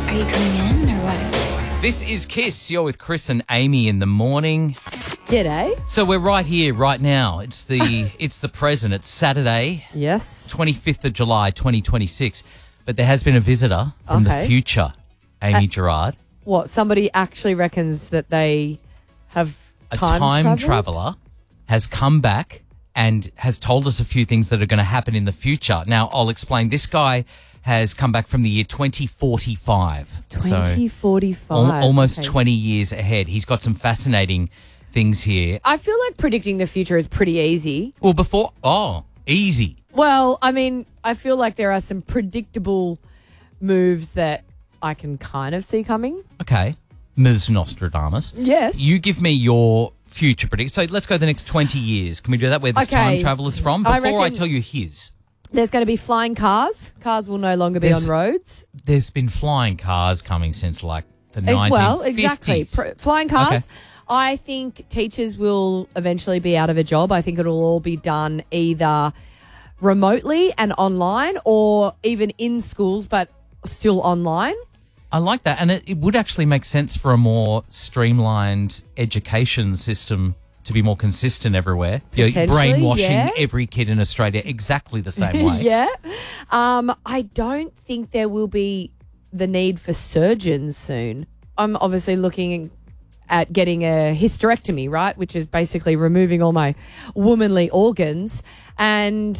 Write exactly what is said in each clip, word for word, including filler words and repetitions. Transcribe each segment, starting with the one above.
Are you coming in or what? This is Kiss. You're with Chris and Amy in the morning. G'day. So we're right here, right now. It's the it's the present. It's Saturday, Yes. twenty-fifth of July, twenty twenty-six. But there has been a visitor from Okay. the future, Amy Uh, Gerard. What, somebody actually reckons that they have A time, time traveled? traveller has come back and has told us a few things that are going to happen in the future. Now, I'll explain. This guy has come back from the year twenty forty-five. twenty forty-five. So al- almost Okay. twenty years ahead. He's got some fascinating things here. I feel like predicting the future is pretty easy. Well, before... Oh, easy. Well, I mean, I feel like there are some predictable moves that I can kind of see coming. Okay. Miz Nostradamus. Yes. You give me your future prediction. So let's go the next twenty years. Can we do that? Where this Okay. time travel is from? I Before I, reckon- tell you his. There's going to be flying cars. Cars will no longer be There's- on roads. There's been flying cars coming since like the Uh, nineteen fifties. Well, exactly. Pr- flying cars. Okay. I think teachers will eventually be out of a job. I think it'll all be done either remotely and online or even in schools, but still online. I like that. And it, it would actually make sense for a more streamlined education system to be more consistent everywhere. You're Potentially, brainwashing yeah. every kid in Australia exactly the same way. Yeah. Um, I don't think there will be the need for surgeons soon. I'm obviously looking at getting a hysterectomy, right, which is basically removing all my womanly organs. And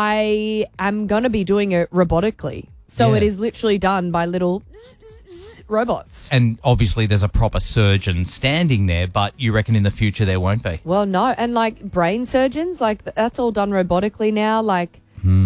I am going to be doing it robotically. So Yeah. it is literally done by little robots. And obviously there's a proper surgeon standing there, but you reckon in the future there won't be? Well, no. And like brain surgeons, like that's all done robotically now. Like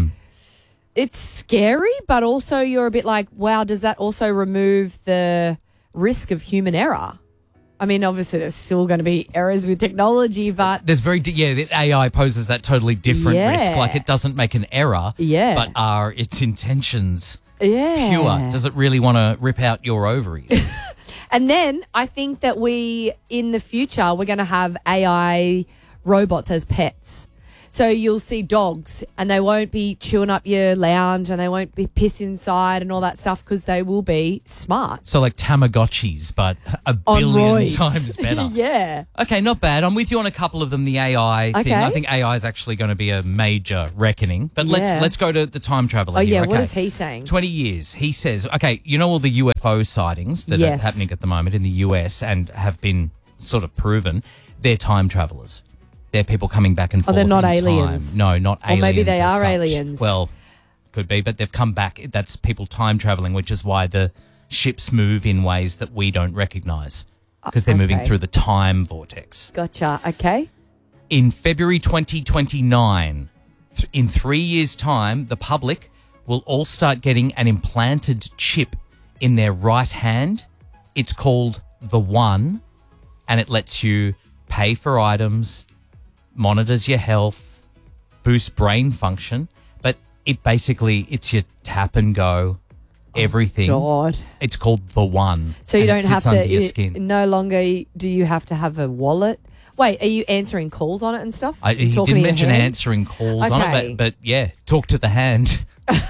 it's scary, but also you're a bit like, wow, does that also remove the risk of human error? I mean, obviously there's still going to be errors with technology, but There's very, di- yeah, the A I poses that totally different Yeah. risk. Like it doesn't make an error, Yeah. but are its intentions yeah. pure? Does it really want to rip out your ovaries? And then I think that we, in the future, we're going to have A I robots as pets. So you'll see dogs and they won't be chewing up your lounge and they won't be piss inside and all that stuff because they will be smart. So like Tamagotchis, but a On billion roids. times better. Yeah. Okay, not bad. I'm with you on a couple of them. The A I thing. Okay. I think A I is actually going to be a major reckoning. But let's Yeah. let's go to the time traveler. Oh, here. yeah. Okay. What is he saying? twenty years. He says, okay, you know all the U F O sightings that Yes. are happening at the moment in the U S and have been sort of proven? They're time travelers. They're people coming back and forth. Oh, they're not in aliens. Time. No, not Or aliens. maybe they as are such. aliens. Well, could be, but they've come back. That's people time traveling, which is why the ships move in ways that we don't recognize because they're moving okay. through the time vortex. Gotcha. Okay. In February twenty twenty-nine, th- in three years' time, the public will all start getting an implanted chip in their right hand. It's called the One, and it lets you pay for items, monitors your health, boosts brain function, but it basically, it's your tap and go, everything. God. It's called the One. So you and it don't have sits under to, your you- skin. no longer do you have to have a wallet. Wait, are you answering calls on it and stuff? I, he Talking to didn't your mention hand? answering calls on Okay. it, but, but yeah, talk to the hand.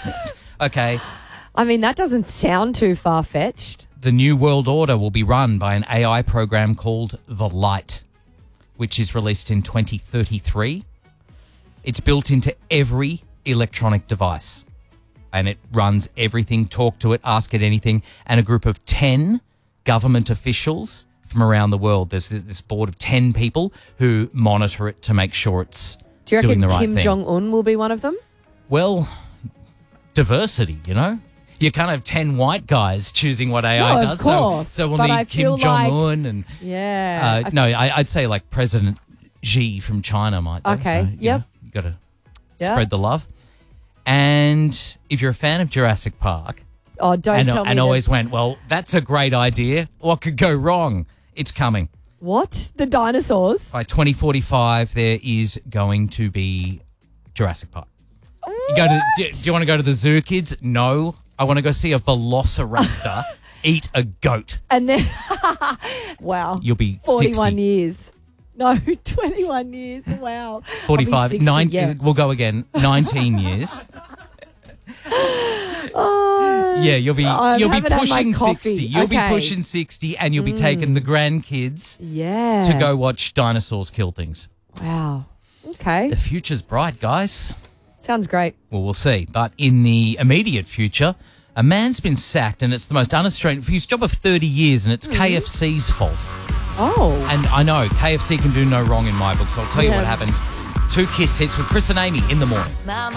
Okay. I mean, that doesn't sound too far-fetched. The new world order will be run by an A I program called The Light, which is released in twenty thirty-three. It's built into every electronic device, and it runs everything. Talk to it, ask it anything, and a group of ten government officials from around the world. There's this, this board of ten people who monitor it to make sure it's Do you doing reckon the right Kim thing. Jong-un will be one of them? Well, diversity, you know? You can't have ten white guys choosing what A I No, of does. course, so, so we'll but need I Kim feel like- Jong-un and... Yeah. Uh, no, I, I'd say like President Xi from China might. do. Okay, So, you yep. know, you got to Yeah. spread the love. And if you're a fan of Jurassic Park, Oh, don't and, tell me and that- always went, well, that's a great idea. What could go wrong? It's coming. What? The dinosaurs? By twenty forty-five, there is going to be Jurassic Park. You go to, do, do you want to go to the zoo, kids? No. I want to go see a velociraptor eat a goat. And then, wow. You'll be forty-one sixty. years. No, twenty-one years. Wow. I'll be forty-five, sixty, nine, yeah. we'll go again, nineteen years. Oh, Yeah, you'll be I you'll be haven't had my pushing coffee. sixty. You'll Okay. be pushing sixty, and you'll be taking the grandkids Yeah. to go watch dinosaurs kill things. Wow. Okay. The future's bright, guys. Sounds great. Well, we'll see. But in the immediate future, a man's been sacked, and it's the most unrestrained for his job of thirty years, and it's K F C's fault. Oh. And I know K F C can do no wrong in my book, so I'll tell you Yeah. what happened. Two Kiss hits with Chris and Amy in the morning.